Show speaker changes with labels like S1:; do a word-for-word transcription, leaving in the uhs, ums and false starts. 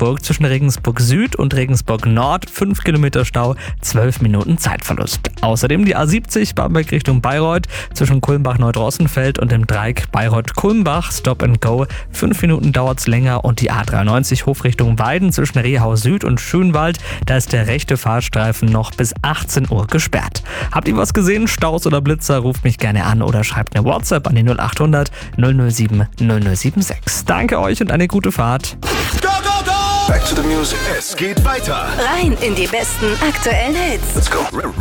S1: Regensburg zwischen Regensburg Süd und Regensburg Nord fünf Kilometer Stau, zwölf Minuten Zeitverlust. Außerdem die A siebzig Bamberg Richtung Bayreuth zwischen Kulmbach-Neudrossenfeld und dem Dreieck Bayreuth-Kulmbach Stop and Go. fünf Minuten dauert's länger und die A dreiundneunzig Hof Richtung Weiden zwischen Rehau Süd und Schönwald. Da ist der rechte Fahrstreifen noch bis achtzehn Uhr gesperrt. Habt ihr was gesehen? Staus oder Blitzer? Ruft mich gerne an oder schreibt eine WhatsApp an die null acht hundert null null sieben null null sieben sechs. Danke euch und eine gute Fahrt.
S2: Go, go, go! Back to the music. Es geht weiter.
S3: Rein in die besten aktuellen Hits.
S2: Let's go.